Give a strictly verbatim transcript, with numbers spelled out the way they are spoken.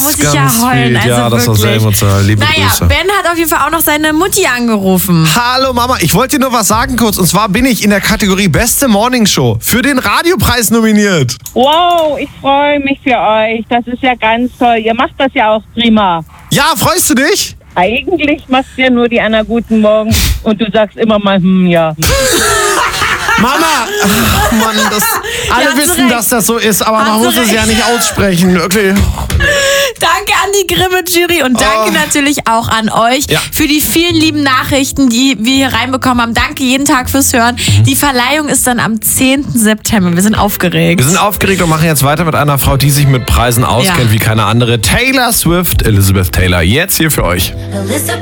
muss ich ja ganz heulen. sweet. Also Ja, das war sehr wirklich. emotional. Liebe Naja, Grüße. Ben hat auf jeden Fall auch noch seine Mutti angerufen. Hallo Mama, ich wollte dir nur was sagen kurz. Und zwar bin ich in der Kategorie Beste Morningshow für den Radiopreis nominiert. Wow, ich freue mich für euch. Das ist ja ganz toll. Ihr macht das ja auch prima. Ja, freust du dich? Eigentlich machst du ja nur die Anna Guten Morgen und du sagst immer mal, hm, ja. Mama! Ach, Mann, das, alle hast du wissen, recht. dass das so ist, aber Hast man du muss es recht. ja nicht aussprechen. Wirklich. Danke an die Grimme-Jury und danke Oh. natürlich auch an euch Ja. für die vielen lieben Nachrichten, die wir hier reinbekommen haben. Danke jeden Tag fürs Hören. Die Verleihung ist dann am zehnten September. Wir sind aufgeregt. Wir sind aufgeregt und machen jetzt weiter mit einer Frau, die sich mit Preisen auskennt Ja. wie keine andere. Taylor Swift, Elizabeth Taylor, jetzt hier für euch.